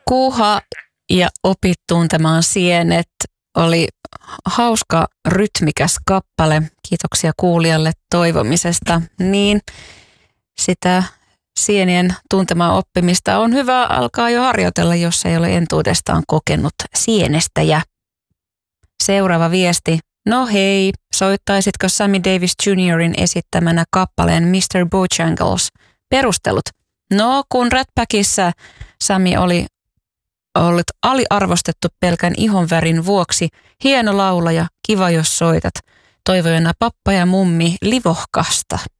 Kuuha ja opit tuntemaan sienet oli hauska rytmikäs kappale. Kiitoksia kuulijalle toivomisesta. Niin sitä sienien tuntemaan oppimista on hyvä alkaa jo harjoitella, jos ei ole entuudestaan kokenut sienestäjä. Seuraava viesti. No hei, soittaisitko Sammy Davis Jr.'in esittämänä kappaleen Mr. Bojangles? Perustelut. No, kun Rat Packissa Sammy oli ollut aliarvostettu pelkän ihonvärin vuoksi, hieno laulaja, kiva jos soitat. Toivojana pappa ja mummi livohkasta.